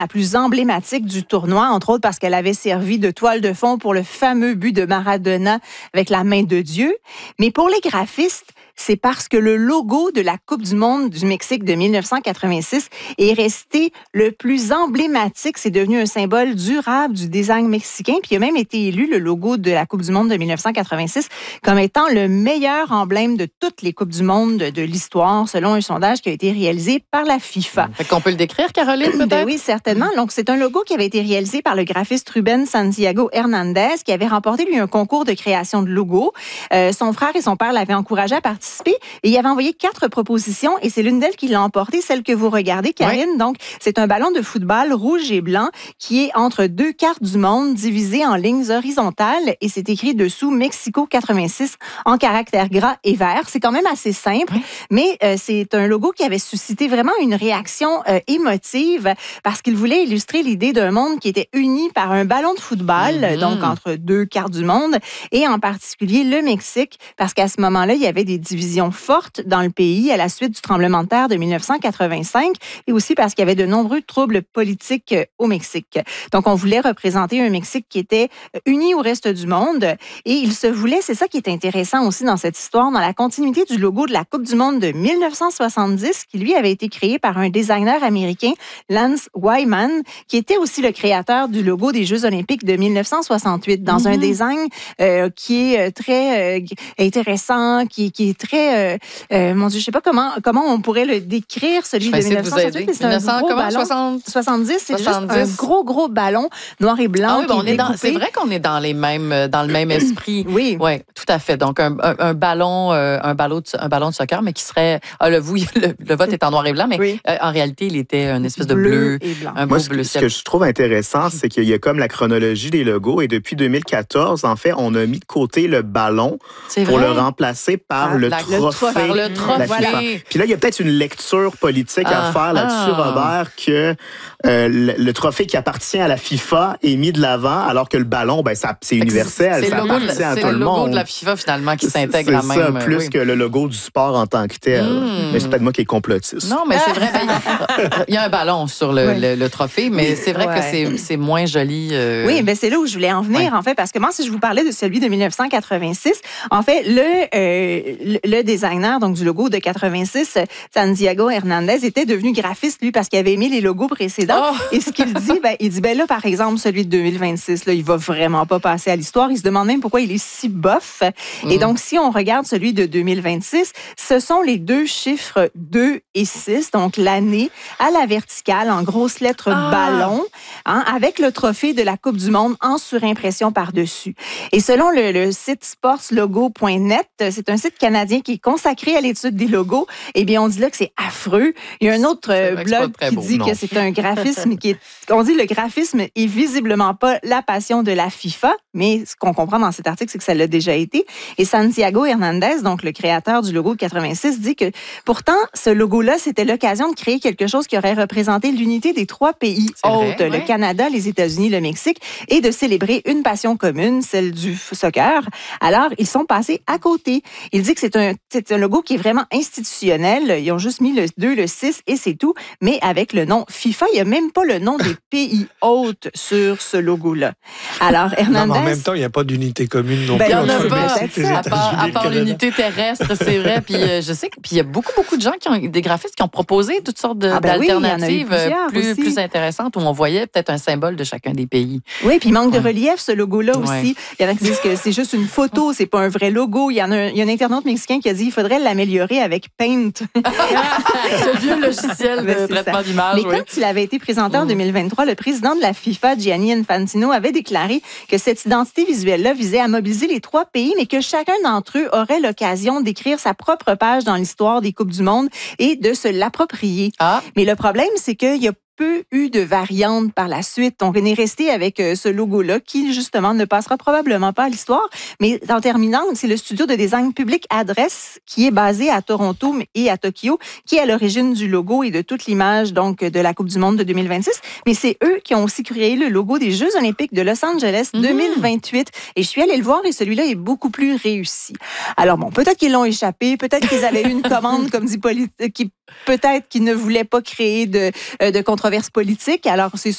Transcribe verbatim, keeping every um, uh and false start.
la plus emblématique du tournoi, entre autres parce qu'elle avait servi de toile de fond pour le fameux but de Maradona avec la main de Dieu. Mais pour les graphistes, c'est parce que le logo de la Coupe du monde du Mexique de mille neuf cent quatre-vingt-six est resté le plus emblématique. C'est devenu un symbole durable du design mexicain. Puis il a même été élu, le logo de la Coupe du monde de mille neuf cent quatre-vingt-six, comme étant le meilleur emblème de toutes les Coupes du monde de, de l'histoire, selon un sondage qui a été réalisé par la FIFA. Fait qu'on peut le décrire, Caroline, peut-être? Ben oui, certainement. Donc, c'est un logo qui avait été réalisé par le graphiste Rubén Santiago Hernández, qui avait remporté, lui, un concours de création de logo. Euh, son frère et son père l'avaient encouragé à participer et il avait envoyé quatre propositions et c'est l'une d'elles qui l'a emporté, celle que vous regardez, Karine. Oui. Donc, c'est un ballon de football rouge et blanc qui est entre deux cartes du monde divisées en lignes horizontales et c'est écrit dessous Mexico quatre-vingt-six en caractères gras et verts. C'est quand même assez simple, oui. mais euh, c'est un logo qui avait suscité vraiment une réaction euh, émotive parce qu'il voulait illustrer l'idée d'un monde qui était uni par un ballon de football, mm-hmm. donc entre deux cartes du monde, et en particulier le Mexique, parce qu'à ce moment-là, il y avait des divisions fortes dans le pays à la suite du tremblement de terre de mille neuf cent quatre-vingt-cinq et aussi parce qu'il y avait de nombreux troubles politiques au Mexique. Donc, on voulait représenter un Mexique qui était uni au reste du monde et il se voulait, c'est ça qui est intéressant aussi dans cette histoire, dans la continuité du logo de la Coupe du monde de mille neuf cent soixante-dix qui, lui, avait été créé par un designer américain, Lance Wyman, qui était aussi le créateur du logo des Jeux olympiques de mille neuf cent soixante-huit, dans mm-hmm. un design euh, qui est très euh, intéressant, qui, qui est très... Euh, euh, mon Dieu, je ne sais pas comment, comment on pourrait le décrire, celui de mille neuf cent soixante-huit, mais c'est un gros comment, ballon. soixante, soixante-dix, c'est soixante-dix. Juste un gros, gros ballon noir et blanc. Ah oui, qui on est dans, c'est vrai qu'on est dans, les mêmes, dans le même esprit. Oui. Oui, tout à fait. Donc, un, un, un, ballon, euh, un, ballon de, un ballon de soccer, mais qui serait... Ah, le, le, le vote est en noir et blanc, mais oui. euh, en réalité, il était une espèce de bleu, bleu et blanc. Un Moi, beau ce, bleu ce que je trouve intéressant, c'est qu'il y a comme la chronologie des logos et depuis deux mille quatorze, en fait, on a mis de côté le ballon c'est pour vrai? le remplacer par ah, le, la, trophée le, par le trophée. de la Voilà. FIFA. Puis là, il y a peut-être une lecture politique ah, à faire là-dessus, ah. Robert, que euh, le, le trophée qui appartient à la FIFA est mis de l'avant, alors que le ballon, ben, ça, c'est universel, c'est ça logo, appartient à tout le monde. C'est le logo de la FIFA, finalement, qui s'intègre à même. C'est ça, plus oui. que le logo du sport en tant que tel. Mm. Mais c'est peut-être moi qui est complotiste. Non, mais c'est vrai, il y a un ballon sur le, oui. le, le trophée, mais c'est vrai ouais. que c'est, c'est moins joli. Euh... Oui, mais c'est là où je voulais en venir, ouais. en fait, parce que moi, si je vous parlais de celui de mille neuf cent quatre-vingt-six, en fait, le, euh, le, le designer donc, du logo de quatre-vingt-six, Santiago Hernández, était devenu graphiste, lui, parce qu'il avait aimé les logos précédents. Oh! Et ce qu'il dit, ben, il dit, ben là, par exemple, celui de deux mille vingt-six, là, il va vraiment pas passer à l'histoire. Il se demande même pourquoi il est si bof. Mm. Et donc, si on regarde celui de deux mille vingt-six, ce sont les deux chiffres deux et six, donc l'année, à la verticale, en grosses lettres ah! ballon, hein, avec le trophée de la Coupe du monde en surimpression par-dessus. Et selon le, le site sportslogo point net, c'est un site canadien qui est consacré à l'étude des logos, eh bien, on dit là que c'est affreux. Il y a un autre blog qui beau, dit non. que c'est un graphisme qui est... On dit le graphisme est visiblement pas la passion de la FIFA, mais ce qu'on comprend dans cet article, c'est que ça l'a déjà été. Et Santiago Hernández, donc le créateur du logo quatre-vingt-six, dit que pourtant, ce logo-là, c'était l'occasion de créer quelque chose qui aurait représenté l'unité des trois pays hôtes, le ouais. Canada, les États-Unis, le Mexique, et de célébrer une passion commune, celle du soccer. Alors, ils sont passés à côté. Il dit que c'est un, c'est un logo qui est vraiment institutionnel. Ils ont juste mis le deux, le six et c'est tout. Mais avec le nom FIFA, il n'y a même pas le nom des pays hôtes sur ce logo-là. Alors, Hernández... Non, mais en même temps, il n'y a pas d'unité commune non ben, plus. Il n'y en a pas, à part, à part l'unité terrestre, c'est vrai. Puis euh, je sais qu'il y a beaucoup, beaucoup de gens, qui ont, des graphistes qui ont proposé toutes sortes de, ah ben d'alternatives oui, plus, plus intéressantes où on voyait peut-être un symbole de chacun des pays. Oui, puis il manque de relief, ce logo-là ouais. aussi. Il y en a qui disent que c'est juste une photo, c'est pas un vrai logo. Il y en a un, il y a un internaute mexicain qui a dit qu'il faudrait l'améliorer avec Paint. Ce vieux logiciel de traitement d'image. Mais oui. quand il avait été présenté en deux mille vingt-trois, le président de la FIFA, Gianni Infantino, avait déclaré que cette identité visuelle-là visait à mobiliser les trois pays, mais que chacun d'entre eux aurait l'occasion d'écrire sa propre page dans l'histoire des Coupes du monde et de se l'approprier. Ah. Mais le problème, c'est qu'il y a peu eu de variantes par la suite. Donc, on est resté avec euh, ce logo-là qui, justement, ne passera probablement pas à l'histoire. Mais en terminant, c'est le studio de design public Adresse qui est basé à Toronto et à Tokyo, qui est à l'origine du logo et de toute l'image donc de la Coupe du monde de deux mille vingt-six. Mais c'est eux qui ont aussi créé le logo des Jeux olympiques de Los Angeles mm-hmm. deux mille vingt-huit. Et je suis allée le voir et celui-là est beaucoup plus réussi. Alors bon, peut-être qu'ils l'ont échappé, peut-être qu'ils avaient eu une commande, comme dit Polit- qui peut-être qu'ils ne voulaient pas créer de, de controverse politique. Alors, c'est